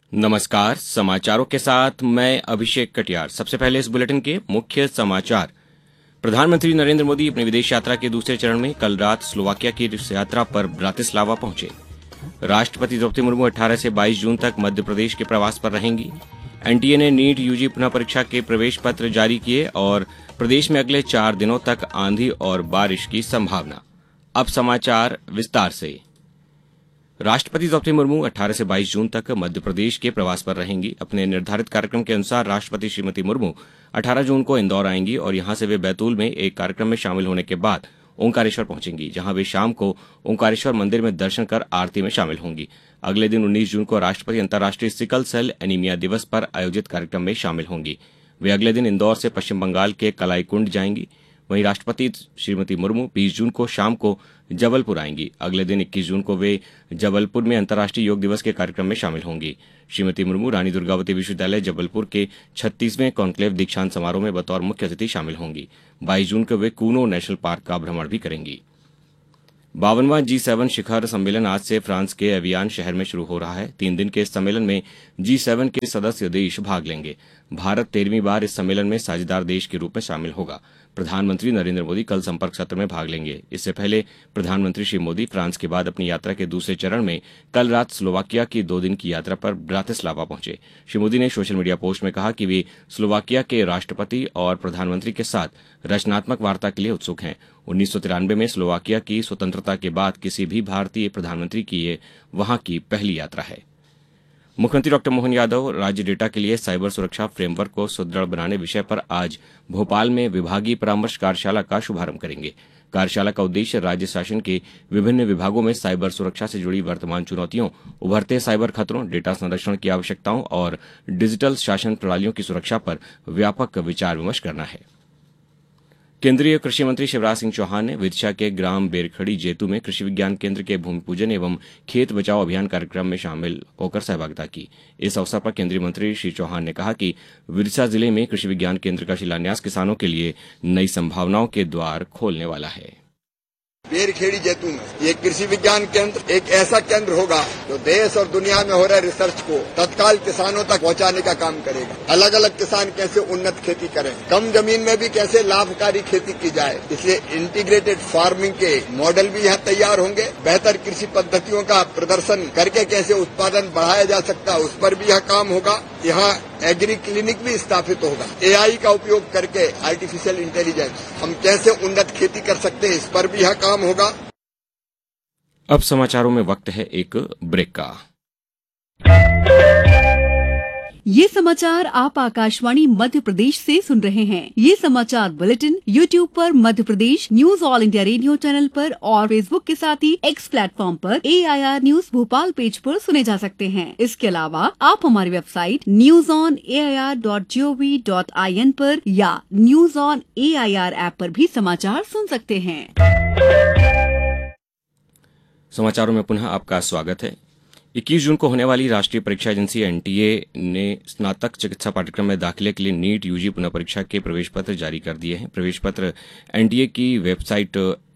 नमस्कार, समाचारों के साथ मैं अभिषेक कटियार। सबसे पहले इस बुलेटिन के मुख्य समाचार। प्रधानमंत्री नरेंद्र मोदी अपनी विदेश यात्रा के दूसरे चरण में कल रात स्लोवाकिया की यात्रा पर ब्रातिस्लावा पहुंचे। राष्ट्रपति द्रौपदी मुर्मू 18 से 22 जून तक मध्य प्रदेश के प्रवास पर रहेंगी। एनटीए ने नीट यूजी पुनः परीक्षा के प्रवेश पत्र जारी किए और प्रदेश में अगले 4 दिनों तक आंधी और बारिश की संभावना। अब समाचार विस्तार से। राष्ट्रपति द्रौपदी मुर्मू 18 से 22 जून तक मध्य प्रदेश के प्रवास पर रहेंगी। अपने निर्धारित कार्यक्रम के अनुसार राष्ट्रपति श्रीमती मुर्मू 18 जून को इंदौर आएंगी और यहां से वे बैतूल में एक कार्यक्रम में शामिल होने के बाद ओंकारेश्वर पहुंचेंगी, जहां वे शाम को ओंकारेश्वर मंदिर में दर्शन कर आरती में शामिल होंगी। अगले दिन 19 जून को राष्ट्रपति अंतर्राष्ट्रीय सिकल सेल एनीमिया दिवस पर आयोजित कार्यक्रम में शामिल होंगी। वे अगले दिन इंदौर से पश्चिम बंगाल के कलाई कुंड जाएंगी। वहीं राष्ट्रपति श्रीमती मुर्मू 20 जून को शाम को जबलपुर आएंगी। अगले दिन 21 जून को वे जबलपुर में अंतर्राष्ट्रीय योग दिवस के कार्यक्रम में शामिल होंगी। श्रीमती मुर्मू रानी दुर्गावती विश्वविद्यालय जबलपुर के 36वें कॉन्क्लेव दीक्षांत समारोह में बतौर मुख्य अतिथि शामिल होंगी। 22 जून को वे कूनो नेशनल पार्क का भ्रमण भी करेंगी। 52वां G7 शिखर सम्मेलन आज से फ्रांस के एवियान शहर में शुरू हो रहा है। 3 दिन के इस सम्मेलन में G7 के सदस्य देश भाग लेंगे। भारत 13वीं बार इस सम्मेलन में साझेदार देश के रूप में शामिल होगा। प्रधानमंत्री नरेंद्र मोदी कल संपर्क सत्र में भाग लेंगे। इससे पहले प्रधानमंत्री श्री मोदी फ्रांस के बाद अपनी यात्रा के दूसरे चरण में कल रात स्लोवाकिया की 2 दिन की यात्रा पर ब्रातिस्लावा पहुंचे। श्री मोदी ने सोशल मीडिया पोस्ट में कहा कि वे स्लोवाकिया के राष्ट्रपति और प्रधानमंत्री के साथ रचनात्मक वार्ता के लिए उत्सुक हैं। 1993 में स्लोवाकिया की स्वतंत्रता के बाद किसी भी भारतीय प्रधानमंत्री की ये वहां की पहली यात्रा है। मुख्यमंत्री डॉक्टर मोहन यादव राज्य डेटा के लिए साइबर सुरक्षा फ्रेमवर्क को सुदृढ़ बनाने विषय पर आज भोपाल में विभागीय परामर्श कार्यशाला का शुभारंभ करेंगे। कार्यशाला का उद्देश्य राज्य शासन के विभिन्न विभागों में साइबर सुरक्षा से जुड़ी वर्तमान चुनौतियों, उभरते साइबर खतरों, डेटा संरक्षण की आवश्यकताओं और डिजिटल शासन प्रणालियों की सुरक्षा पर व्यापक विचार विमर्श करना है। केंद्रीय कृषि मंत्री शिवराज सिंह चौहान ने विदिशा के ग्राम बेरखड़ी जेतू में कृषि विज्ञान केंद्र के भूमि पूजन एवं खेत बचाओ अभियान कार्यक्रम में शामिल होकर सहभागिता की। इस अवसर पर केंद्रीय मंत्री श्री चौहान ने कहा कि विदिशा जिले में कृषि विज्ञान केंद्र का शिलान्यास किसानों के लिए नई संभावनाओं के द्वार खोलने वाला है। बेरखेड़ी जैतू में ये कृषि विज्ञान केंद्र एक ऐसा केंद्र होगा जो देश और दुनिया में हो रहे रिसर्च को तत्काल किसानों तक पहुंचाने का काम करेगा। अलग अलग किसान कैसे उन्नत खेती करें, कम जमीन में भी कैसे लाभकारी खेती की जाए, इसलिए इंटीग्रेटेड फार्मिंग के मॉडल भी यहाँ तैयार होंगे। बेहतर कृषि पद्धतियों का प्रदर्शन करके कैसे उत्पादन बढ़ाया जा सकता है, उस पर भी यहाँ काम होगा। यहाँ एग्री क्लिनिक भी स्थापित होगा। एआई का उपयोग करके आर्टिफिशियल इंटेलिजेंस हम कैसे उन्नत खेती कर सकते हैं, इस पर भी यहाँ काम होगा। अब समाचारों में वक्त है एक ब्रेक का। ये समाचार आप आकाशवाणी मध्य प्रदेश से सुन रहे हैं। ये समाचार बुलेटिन YouTube पर Madhya Pradesh news all India radio channel पर और Facebook के साथ ही X प्लेटफॉर्म पर AIR न्यूज भोपाल पेज पर सुने जा सकते हैं। इसके अलावा आप हमारी वेबसाइट newsonair.gov.in पर या न्यूज ऑन AIR ऐप पर भी समाचार सुन सकते हैं। समाचारों में पुनः आपका स्वागत है। 21 जून को होने वाली राष्ट्रीय परीक्षा एजेंसी एनटीए ने स्नातक चिकित्सा पाठ्यक्रम में दाखिले के लिए नीट यूजी पुनः परीक्षा के प्रवेश पत्र जारी कर दिए हैं। प्रवेश पत्र एनटीए की वेबसाइट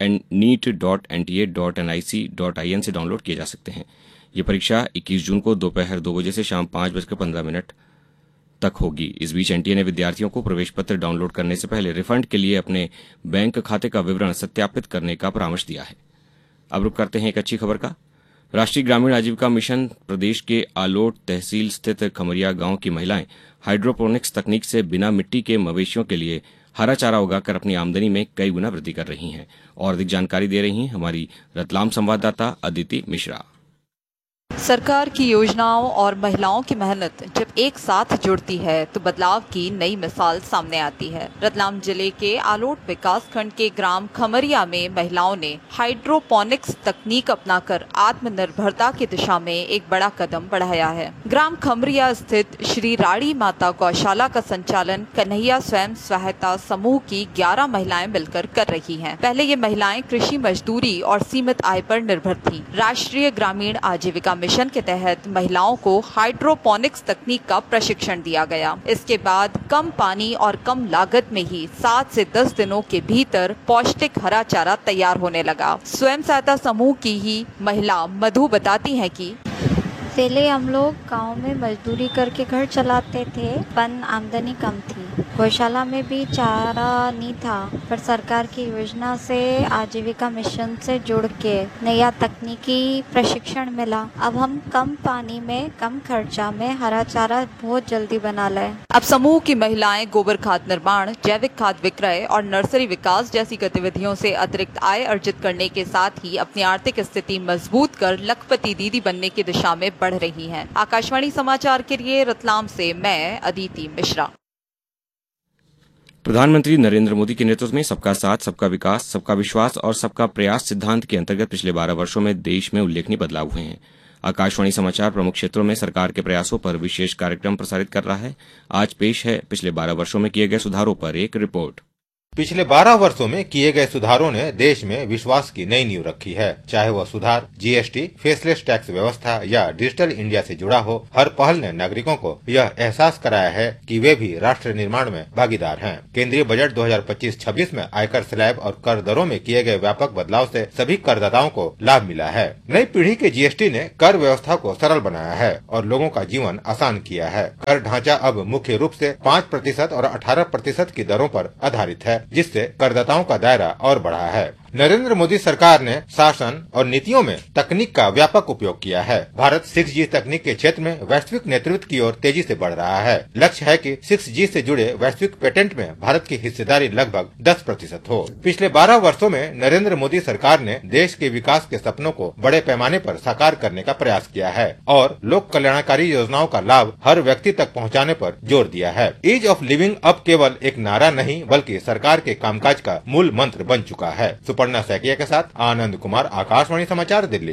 neet.nta.nic.in से डाउनलोड किए जा सकते हैं। ये परीक्षा 21 जून को दोपहर 2 बजे से शाम 5:15 तक होगी। इस बीच एनटीए ने विद्यार्थियों को प्रवेश पत्र डाउनलोड करने से पहले रिफंड के लिए अपने बैंक खाते का विवरण सत्यापित करने का परामर्श दिया है। अब रुक करते हैं एक अच्छी खबर का। राष्ट्रीय ग्रामीण आजीविका मिशन प्रदेश के आलोट तहसील स्थित खमरिया गांव की महिलाएं हाइड्रोपोनिक्स तकनीक से बिना मिट्टी के मवेशियों के लिए हरा चारा उगाकर अपनी आमदनी में कई गुना वृद्धि कर रही हैं। और अधिक जानकारी दे रही हैं हमारी रतलाम संवाददाता अदिति मिश्रा। सरकार की योजनाओं और महिलाओं की मेहनत जब एक साथ जुड़ती है तो बदलाव की नई मिसाल सामने आती है। रतलाम जिले के आलोट विकास खंड के ग्राम खमरिया में महिलाओं ने हाइड्रोपोनिक्स तकनीक अपनाकर आत्मनिर्भरता की दिशा में एक बड़ा कदम बढ़ाया है। ग्राम खमरिया स्थित श्री राड़ी माता गौशाला का संचालन कन्हैया स्वयं सहायता समूह की 11 महिलाएं मिलकर कर रही हैं। पहले ये महिलाएं कृषि मजदूरी और सीमित आय पर निर्भर थीं। राष्ट्रीय ग्रामीण आजीविका मिशन के तहत महिलाओं को हाइड्रोपोनिक्स तकनीक का प्रशिक्षण दिया गया। इसके बाद कम पानी और कम लागत में ही 7 से 10 दिनों के भीतर पौष्टिक हरा चारा तैयार होने लगा। स्वयं सहायता समूह की ही महिला मधु बताती हैं कि पहले हम लोग गांव में मजदूरी करके घर चलाते थे, पर आमदनी कम थी। गौशाला में भी चारा नहीं था, पर सरकार की योजना से आजीविका मिशन से जुड़ के नया तकनीकी प्रशिक्षण मिला। अब हम कम पानी में कम खर्चा में हरा चारा बहुत जल्दी बना लें। अब समूह की महिलाएं गोबर खाद निर्माण, जैविक खाद विक्रय और नर्सरी विकास जैसी गतिविधियों से अतिरिक्त आय अर्जित करने के साथ ही अपनी आर्थिक स्थिति मजबूत कर लखपति दीदी बनने की दिशा में बढ़ रही हैं। आकाशवाणी समाचार के लिए रतलाम से मैं अदिति मिश्रा। प्रधानमंत्री नरेंद्र मोदी के नेतृत्व में सबका साथ, सबका विकास, सबका विश्वास और सबका प्रयास सिद्धांत के अंतर्गत पिछले 12 वर्षों में देश में उल्लेखनीय बदलाव हुए हैं। आकाशवाणी समाचार प्रमुख क्षेत्रों में सरकार के प्रयासों पर विशेष कार्यक्रम प्रसारित कर रहा है। आज पेश है पिछले 12 वर्षों में किए गए सुधारों पर एक रिपोर्ट। पिछले 12 वर्षों में किए गए सुधारों ने देश में विश्वास की नई नींव रखी है। चाहे वह सुधार जीएसटी, फेसलेस टैक्स व्यवस्था या डिजिटल इंडिया से जुड़ा हो, हर पहल ने नागरिकों को यह एहसास कराया है कि वे भी राष्ट्र निर्माण में भागीदार हैं। केंद्रीय बजट 2025-26 में आयकर स्लैब और कर दरों में किए गए व्यापक बदलाव से सभी करदाताओं को लाभ मिला है। नई पीढ़ी के जीएसटी ने कर व्यवस्था को सरल बनाया है और लोगों का जीवन आसान किया है। कर ढांचा अब मुख्य रूप से 5% और 18% की दरों पर आधारित है, जिससे करदाताओं का दायरा और बढ़ा है। नरेंद्र मोदी सरकार ने शासन और नीतियों में तकनीक का व्यापक उपयोग किया है। भारत 6G तकनीक के क्षेत्र में वैश्विक नेतृत्व की ओर तेजी से बढ़ रहा है। लक्ष्य है कि 6G से जुड़े वैश्विक पेटेंट में भारत की हिस्सेदारी लगभग 10% हो। पिछले 12 वर्षों में नरेंद्र मोदी सरकार ने देश के विकास के सपनों को बड़े पैमाने पर साकार करने का प्रयास किया है और लोक कल्याणकारी योजनाओं का लाभ हर व्यक्ति तक पहुँचाने पर जोर दिया है। ईज ऑफ लिविंग अब केवल एक नारा नहीं बल्कि सरकार के कामकाज का मूल मंत्र बन चुका है। सुपर्णा सैकिया के साथ आनंद कुमार, आकाशवाणी समाचार, दिल्ली।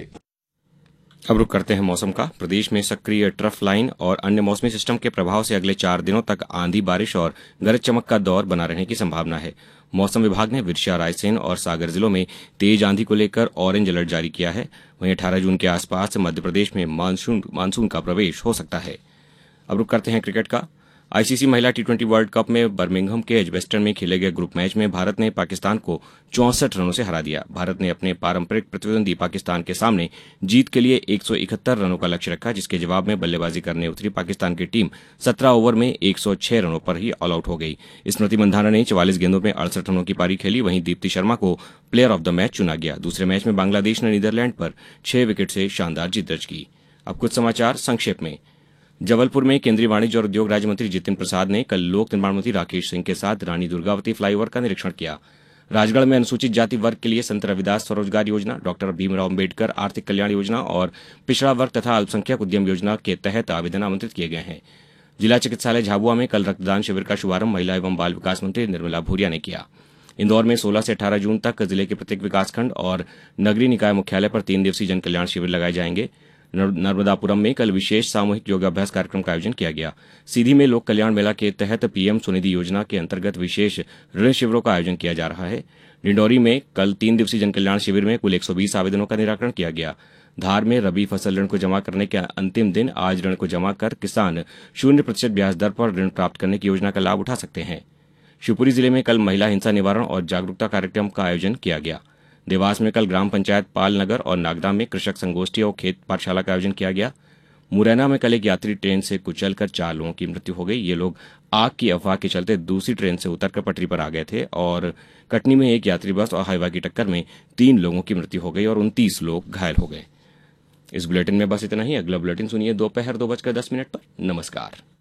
अब रुक करते हैं मौसम का। प्रदेश में सक्रिय ट्रफ लाइन और अन्य मौसमी सिस्टम के प्रभाव से अगले 4 दिनों तक आंधी, बारिश और गरज चमक का दौर बना रहने की संभावना है। मौसम विभाग ने विदिशा, रायसेन और सागर जिलों में तेज आंधी को लेकर ऑरेंज अलर्ट जारी किया है। वहीं 18 जून के आसपास मध्य प्रदेश में मानसून का प्रवेश हो सकता है। अब रुक करते हैं क्रिकेट का। आईसीसी महिला टी20 वर्ल्ड कप में बर्मिंघम के एजबेस्टन में खेले गए ग्रुप मैच में भारत ने पाकिस्तान को 64 रनों से हरा दिया। भारत ने अपने पारंपरिक प्रतिद्वंदी पाकिस्तान के सामने जीत के लिए 171 रनों का लक्ष्य रखा, जिसके जवाब में बल्लेबाजी करने उतरी पाकिस्तान की टीम 17 ओवर में 106 रनों पर ही ऑल आउट हो गई। स्मृति मंधाना ने 44 गेंदों में 68 रनों की पारी खेली। वहीं दीप्ति शर्मा को प्लेयर ऑफ द मैच चुना गया। दूसरे मैच में बांग्लादेश ने नीदरलैंड पर 6 विकेट से शानदार जीत दर्ज की। अब कुछ समाचार संक्षेप में। जबलपुर में केंद्रीय वाणिज्य और उद्योग राज्य मंत्री जितिन प्रसाद ने कल लोक निर्माण मंत्री राकेश सिंह के साथ रानी दुर्गावती फ्लाईओवर का निरीक्षण किया। राजगढ़ में अनुसूचित जाति वर्ग के लिए संत रविदास स्वरोजगार योजना, डॉक्टर भीमराव अम्बेडकर आर्थिक कल्याण योजना और पिछड़ा वर्ग तथा अल्पसंख्यक उद्यम योजना के तहत आवेदन आमंत्रित किए गए हैं। जिला चिकित्सालय झाबुआ में कल रक्तदान शिविर का शुभारंभ महिला एवं बाल विकास मंत्री निर्मला भूरिया ने किया। इंदौर में 16 से 18 जून तक जिले के प्रत्येक विकासखंड और नगरीय निकाय मुख्यालय पर 3 दिवसीय जन कल्याण शिविर लगाए जाएंगे। नर्मदापुरम में कल विशेष सामूहिक योगाभ्यास कार्यक्रम का आयोजन किया गया। सीधी में लोक कल्याण मेला के तहत पीएम स्वनिधि योजना के अंतर्गत विशेष ऋण शिविरों का आयोजन किया जा रहा है। डिंडौरी में कल 3 दिवसीय जन कल्याण शिविर में कुल 120 आवेदनों का निराकरण किया गया। धार में रबी फसल ऋण को जमा करने के अंतिम दिन आज ऋण को जमा कर किसान 0% ब्याज दर पर ऋण प्राप्त करने की योजना का लाभ उठा सकते हैं। शिवपुरी जिले में कल महिला हिंसा निवारण और जागरूकता कार्यक्रम का आयोजन किया गया। देवास में कल ग्राम पंचायत पालनगर और नागदा में कृषक संगोष्ठी और खेत पाठशाला का आयोजन किया गया। मुरैना में कल एक यात्री ट्रेन से कुचलकर 4 लोगों की मृत्यु हो गई। ये लोग आग की अफवाह के चलते दूसरी ट्रेन से उतरकर पटरी पर आ गए थे। और कटनी में एक यात्री बस और हाईवा की टक्कर में 3 लोगों की मृत्यु हो गई और 29 लोग घायल हो गए। इस बुलेटिन में बस इतना ही। अगला बुलेटिन सुनिए दोपहर 2:10 पर। नमस्कार।